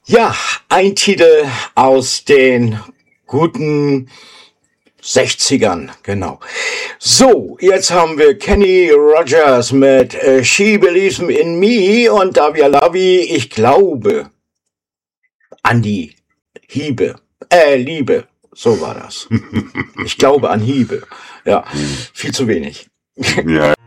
Ja, ein Titel aus den guten 60ern, genau. So, jetzt haben wir Kenny Rogers mit She Believes in Me und Davia Lavi, ich glaube an die Liebe, so war das. Ich glaube an Hiebe. Ja, viel zu wenig. Ja.